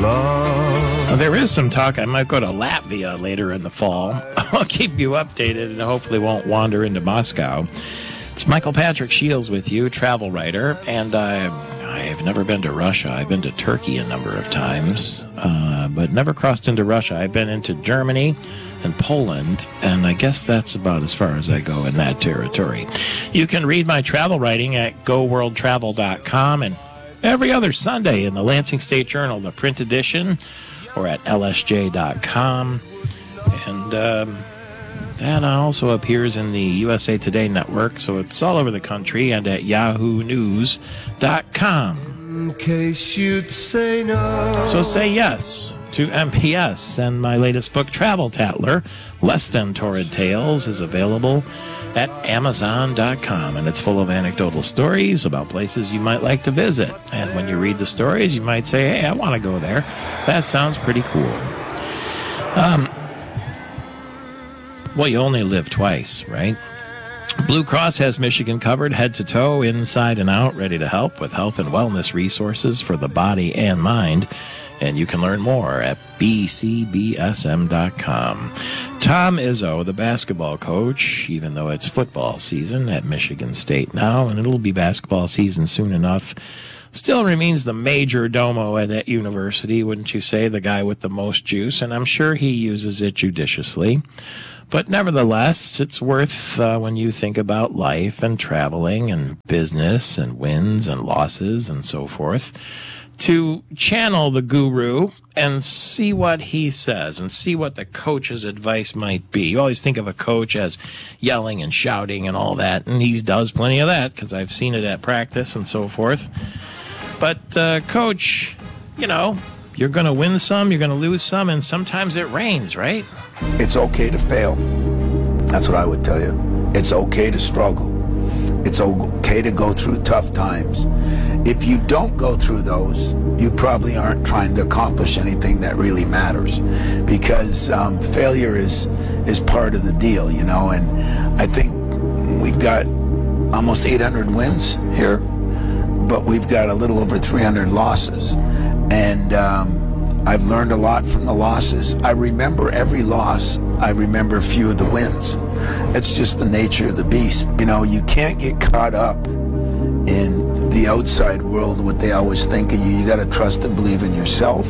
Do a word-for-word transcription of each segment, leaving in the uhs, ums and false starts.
love. Well, there is some talk. I might go to Latvia later in the fall. I'll keep you updated and hopefully won't wander into Moscow. It's Michael Patrick Shields with you, travel writer, and I, I've never been to Russia. I've been to Turkey a number of times, uh, but never crossed into Russia. I've been into Germany and Poland, and I guess that's about as far as I go in that territory. You can read my travel writing at go world travel dot com and every other Sunday in the Lansing State Journal, the print edition, or at L S J dot com. And um, that also appears in the U S A Today network, so it's all over the country, and at yahoo news dot com. In case you'd say no. So say yes to M P S, and my latest book, Travel Tattler, Less Than Torrid Tales, is available at amazon dot com, and it's full of anecdotal stories about places you might like to visit. And when you read the stories, you might say, hey, I want to go there. That sounds pretty cool. Um, well, you only live twice, right? Blue Cross has Michigan covered head to toe, inside and out, ready to help with health and wellness resources for the body and mind. And you can learn more at b c b s m dot com. Tom Izzo, the basketball coach, even though it's football season at Michigan State now, and it'll be basketball season soon enough, still remains the major domo at that university, wouldn't you say? The guy with the most juice, and I'm sure he uses it judiciously. But nevertheless, it's worth, uh, when you think about life and traveling and business and wins and losses and so forth, to channel the guru and see what he says and see what the coach's advice might be. You always think of a coach as yelling and shouting and all that, and he does plenty of that because I've seen it at practice and so forth. But, uh, coach, you know, you're going to win some, you're going to lose some, and sometimes it rains, right? It's okay to fail. That's what I would tell you. It's okay to struggle. It's okay to go through tough times. If you don't go through those, you probably aren't trying to accomplish anything that really matters, because um, failure is is part of the deal, you know. And I think we've got almost eight hundred wins here, but we've got a little over three hundred losses. And um, I've learned a lot from the losses. I remember every loss. I remember a few of the wins. It's just the nature of the beast. You know, you can't get caught up in the outside world, what they always think of you. You got to trust and believe in yourself.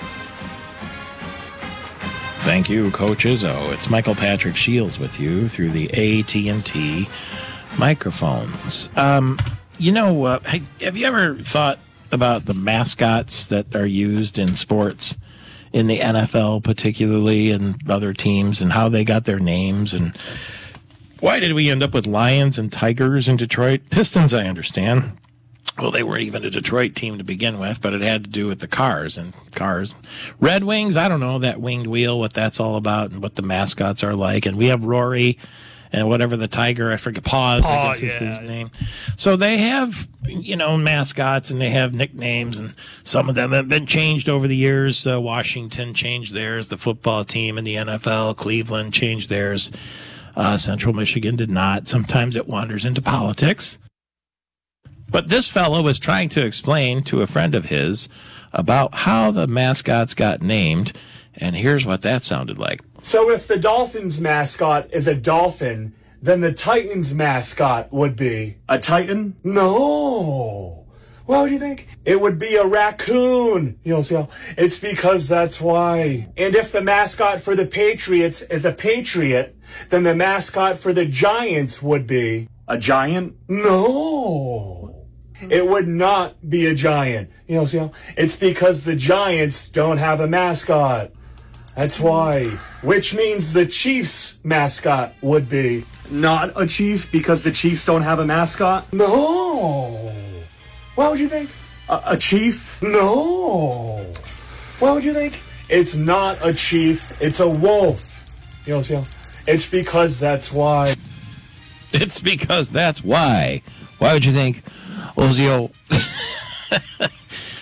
Thank you, Coach Izzo. It's Michael Patrick Shields with you through the A T and T microphones. Um, you know, uh, have you ever thought about the mascots that are used in sports, in the N F L particularly, and other teams, and how they got their names, and why did we end up with lions and tigers in Detroit? Pistons, I understand. Well, they weren't even a Detroit team to begin with, but it had to do with the cars and cars. Red Wings, I don't know, that winged wheel, what that's all about, and what the mascots are like. And we have Rory and whatever the tiger, I forget, Paws, I guess is his name. So they have, you know, mascots, and they have nicknames, and some of them have been changed over the years. Uh, Washington changed theirs, the football team in the N F L. Cleveland changed theirs. Uh, Central Michigan did not. Sometimes it wanders into politics. But this fellow was trying to explain to a friend of his about how the mascots got named, and here's what that sounded like. So if the Dolphins mascot is a dolphin, then the Titans mascot would be a titan? No. Well, what do you think? It would be a raccoon. You know, see how it's because that's why. And if the mascot for the Patriots is a patriot, then the mascot for the Giants would be a giant? No. It would not be a giant. You know, see how it's because the Giants don't have a mascot. That's why. Which means the Chiefs mascot would be not a chief because the Chiefs don't have a mascot? No. What would you think? A, a chief? No. What would you think? It's not a chief. It's a wolf. You know, see how? It's because that's why. It's because that's why. Why would you think? Ozio.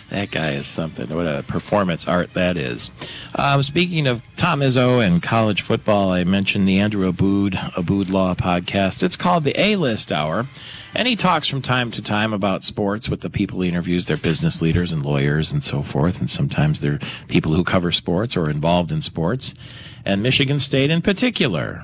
That guy is something. What a performance art that is. Um, speaking of Tom Izzo and college football, I mentioned the Andrew Abood, Abood Law podcast. It's called the A-List Hour. And he talks from time to time about sports with the people he interviews. They're business leaders and lawyers and so forth. And sometimes they're people who cover sports or involved in sports. And Michigan State in particular.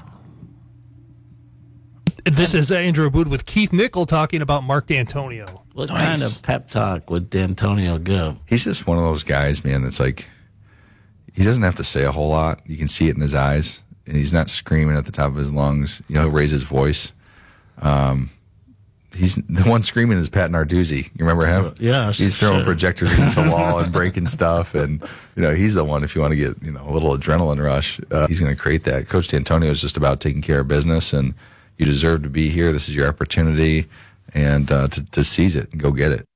This is Andrew Abood with Keith Nickel talking about Mark D'Antonio. What Nice. kind of pep talk would D'Antonio give? He's just one of those guys, man, that's like, he doesn't have to say a whole lot. You can see it in his eyes, and he's not screaming at the top of his lungs. You know, he'll raise his voice. Um, he's the one screaming is Pat Narduzzi. You remember him? Yeah, He's throwing sure. projectors against the wall and breaking stuff, and you know, he's the one. If you want to get you know a little adrenaline rush, uh, he's going to create that. Coach D'Antonio is just about taking care of business, and you deserve to be here. This is your opportunity, and uh, to, to seize it and go get it.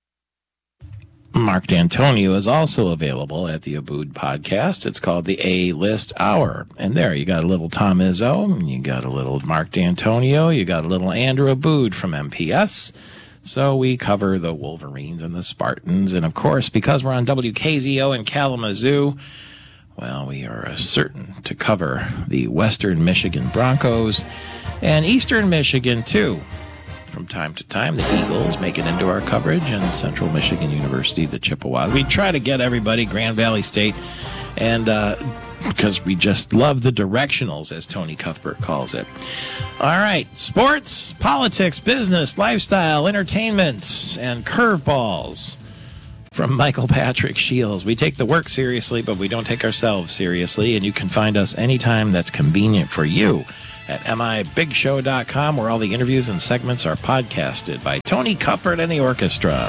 Mark D'Antonio is also available at the Abood podcast. It's called the A-List Hour. And there, you got a little Tom Izzo, and you got a little Mark D'Antonio, you got a little Andrew Abood from M P S. So we cover the Wolverines and the Spartans. And, of course, because we're on W K Z O in Kalamazoo, well, we are certain to cover the Western Michigan Broncos and Eastern Michigan, too. From time to time, the Eagles make it into our coverage, and Central Michigan University, the Chippewas. We try to get everybody, Grand Valley State, and uh, because we just love the directionals, as Tony Cuthbert calls it. All right, sports, politics, business, lifestyle, entertainment, and curveballs from Michael Patrick Shields. We take the work seriously, but we don't take ourselves seriously, and you can find us anytime that's convenient for you at M I Big Show dot com, where all the interviews and segments are podcasted by Tony Cuthbert and the orchestra.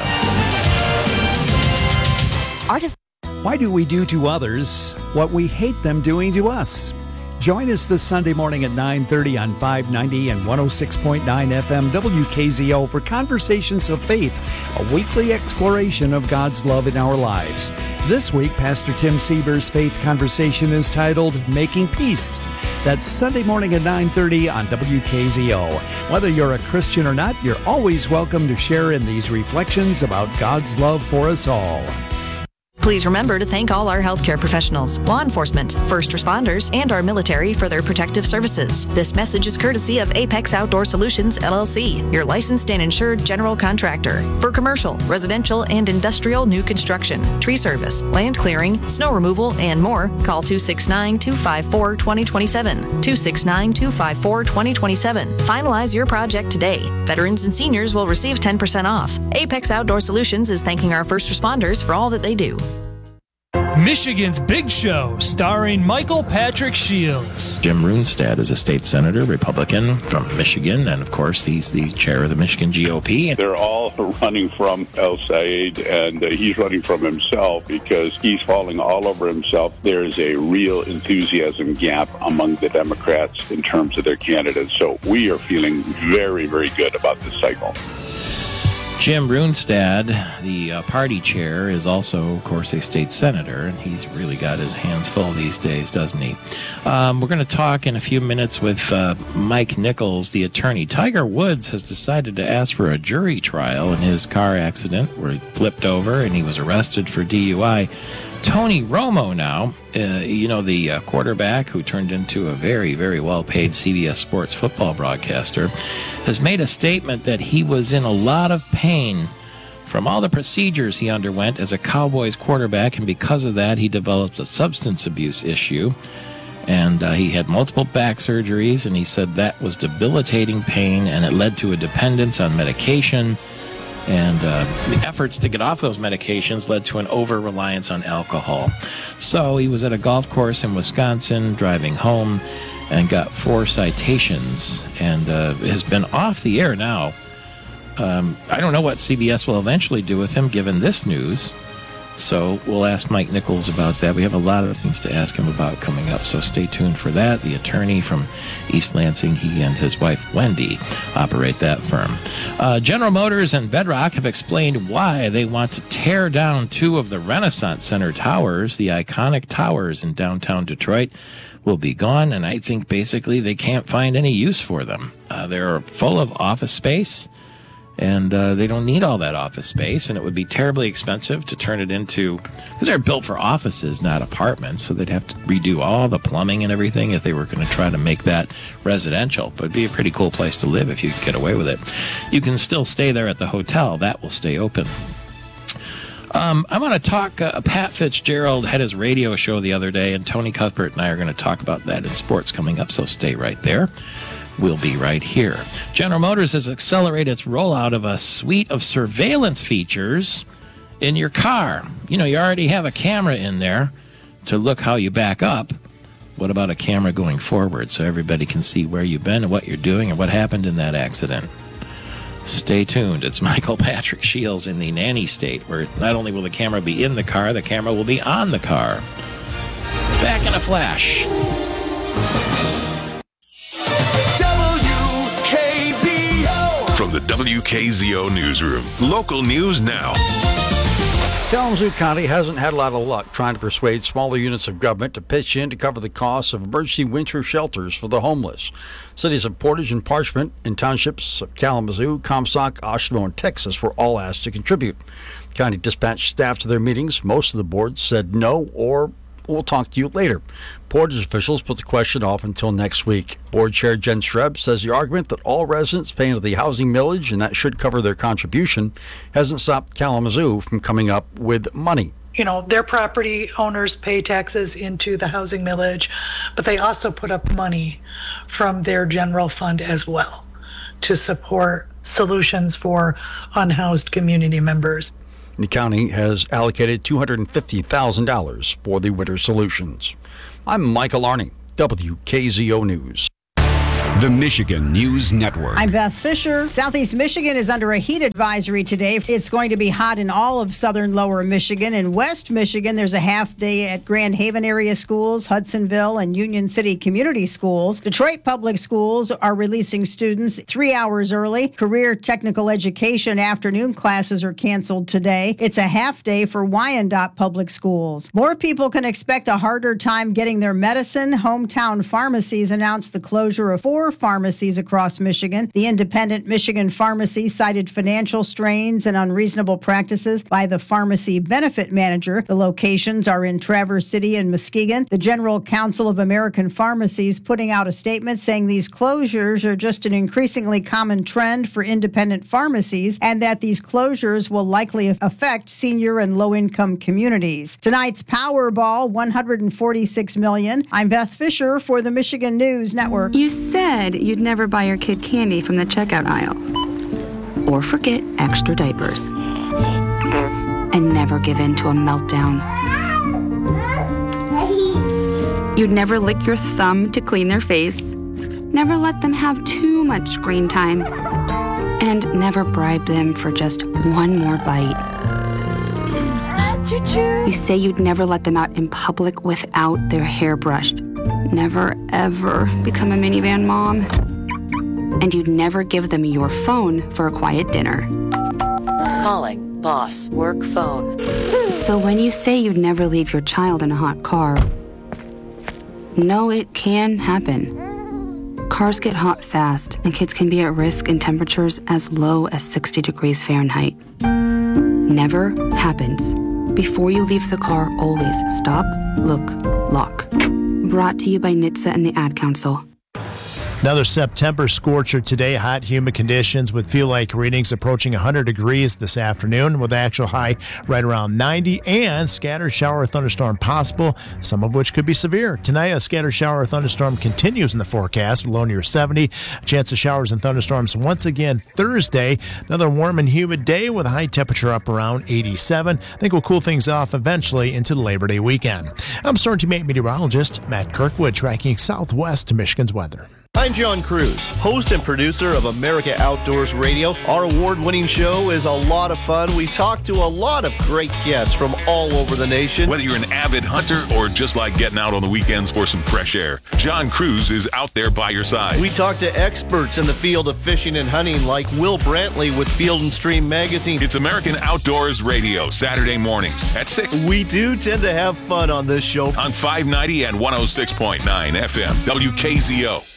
Why do we do to others what we hate them doing to us? Join us this Sunday morning at nine thirty on five ninety and one oh six point nine F M W K Z O for Conversations of Faith, a weekly exploration of God's love in our lives. This week, Pastor Tim Sieber's faith conversation is titled Making Peace. That's Sunday morning at nine thirty on W K Z O. Whether you're a Christian or not, you're always welcome to share in these reflections about God's love for us all. Please remember to thank all our healthcare professionals, law enforcement, first responders, and our military for their protective services. This message is courtesy of Apex Outdoor Solutions, L L C, your licensed and insured general contractor. For commercial, residential, and industrial new construction, tree service, land clearing, snow removal, and more, call two six nine, two five four, two zero two seven, two six nine, two five four, two zero two seven. Finalize your project today. Veterans and seniors will receive ten percent off. Apex Outdoor Solutions is thanking our first responders for all that they do. Michigan's Big Show, starring Michael Patrick Shields. Jim Runestad is a state senator, Republican from Michigan, and of course he's the chair of the Michigan G O P. They're all running from El Sayed, and uh, he's running from himself because he's falling all over himself. There is a real enthusiasm gap among the Democrats in terms of their candidates. So we are feeling very, very good about this cycle. Jim Runestad, the uh, party chair, is also, of course, a state senator, and he's really got his hands full these days, doesn't he? Um, we're going to talk in a few minutes with uh, Mike Nichols, the attorney. Tiger Woods has decided to ask for a jury trial in his car accident where he flipped over and he was arrested for D U I. Tony Romo now, uh, you know, the uh, quarterback who turned into a very, very well-paid C B S Sports football broadcaster, has made a statement that he was in a lot of pain from all the procedures he underwent as a Cowboys quarterback, and because of that, he developed a substance abuse issue. And uh, he had multiple back surgeries, and he said that was debilitating pain, and it led to a dependence on medication. And uh, the efforts to get off those medications led to an over-reliance on alcohol. So he was at a golf course in Wisconsin driving home and got four citations and uh, has been off the air now. Um, I don't know what C B S will eventually do with him given this news. So we'll ask Mike Nichols about that. We have a lot of things to ask him about coming up, so stay tuned for that. The attorney from East Lansing, he and his wife Wendy operate that firm. Uh, General Motors and Bedrock have explained why they want to tear down two of the Renaissance Center towers. The iconic towers in downtown Detroit will be gone, and I think basically they can't find any use for them. Uh, they're full of office space, And uh, they don't need all that office space, and it would be terribly expensive to turn it into, because they're built for offices, not apartments, so they'd have to redo all the plumbing and everything if they were going to try to make that residential. But it'd be a pretty cool place to live if you could get away with it. You can still stay there at the hotel. That will stay open. Um, I want to talk, uh, Pat Fitzgerald had his radio show the other day, and Tony Cuthbert and I are going to talk about that in sports coming up, so stay right there. We'll be right here. General Motors has accelerated its rollout of a suite of surveillance features in your car. You know, you already have a camera in there to look how you back up. What about a camera going forward so everybody can see where you've been and what you're doing and what happened in that accident? Stay tuned. It's Michael Patrick Shields in the nanny state, where not only will the camera be in the car, the camera will be on the car. Back in a flash. From the W K Z O Newsroom, local news now. Kalamazoo County hasn't had a lot of luck trying to persuade smaller units of government to pitch in to cover the costs of emergency winter shelters for the homeless. Cities of Portage and Parchment and townships of Kalamazoo, Comstock, Oshimo, and Texas were all asked to contribute. The county dispatched staff to their meetings. Most of the boards said no or we'll talk to you later. Portage officials put the question off until next week. Board Chair Jen Shrebb says the argument that all residents pay into the housing millage and that should cover their contribution hasn't stopped Kalamazoo from coming up with money. You know, their property owners pay taxes into the housing millage, but they also put up money from their general fund as well to support solutions for unhoused community members. The county has allocated two hundred fifty thousand dollars for the winter solutions. I'm Michael Arning, W K Z O News. The Michigan News Network. I'm Beth Fisher. Southeast Michigan is under a heat advisory today. It's going to be hot in all of southern lower Michigan. In West Michigan, there's a half day at Grand Haven area schools, Hudsonville, and Union City community schools. Detroit Public Schools are releasing students three hours early. Career technical education afternoon classes are canceled today. It's a half day for Wyandotte Public Schools. More people can expect a harder time getting their medicine. Hometown Pharmacies announced the closure of four pharmacies across Michigan. The Independent Michigan Pharmacy cited financial strains and unreasonable practices by the pharmacy benefit manager. The locations are in Traverse City and Muskegon. The General Council of American Pharmacies putting out a statement saying these closures are just an increasingly common trend for independent pharmacies and that these closures will likely affect senior and low-income communities. Tonight's Powerball, one hundred forty-six million dollars. I'm Beth Fisher for the Michigan News Network. You said you'd never buy your kid candy from the checkout aisle. Or forget extra diapers. And never give in to a meltdown. You'd never lick your thumb to clean their face. Never let them have too much screen time. And never bribe them for just one more bite. You say you'd never let them out in public without their hair brushed. Never, ever become a minivan mom. And you'd never give them your phone for a quiet dinner. Calling boss work phone. So when you say you'd never leave your child in a hot car, no, it can happen. Cars get hot fast, and kids can be at risk in temperatures as low as sixty degrees Fahrenheit. Never happens. Before you leave the car, always stop, look, lock. Brought to you by N H T S A and the Ad Council. Another September scorcher today. Hot, humid conditions with feel-like readings approaching one hundred degrees this afternoon with actual high right around ninety and scattered shower or thunderstorm possible, some of which could be severe. Tonight, a scattered shower or thunderstorm continues in the forecast, low near seventy. A chance of showers and thunderstorms once again Thursday. Another warm and humid day with a high temperature up around eighty-seven. I think we'll cool things off eventually into the Labor Day weekend. I'm Storm Team eight meteorologist Matt Kirkwood tracking southwest Michigan's weather. I'm John Cruz, host and producer of America Outdoors Radio. Our award-winning show is a lot of fun. We talk to a lot of great guests from all over the nation. Whether you're an avid hunter or just like getting out on the weekends for some fresh air, John Cruz is out there by your side. We talk to experts in the field of fishing and hunting like Will Brantley with Field and Stream Magazine. It's American Outdoors Radio, Saturday mornings at six. We do tend to have fun on this show. On five ninety and one oh six point nine F M, W K Z O.